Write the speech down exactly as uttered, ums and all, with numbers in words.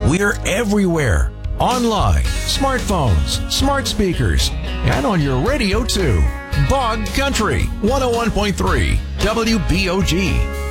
We're everywhere. Online, smartphones, smart speakers, and on your radio too. Bog Country, one oh one point three W B O G.